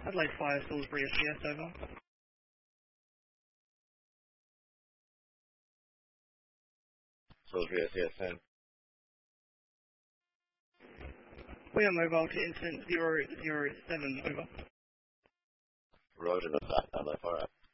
Adelaide Fire, Salisbury SCS, over. Salisbury SCS, same. We are mobile to incident 007, over. Roger, that's Adelaide Fire.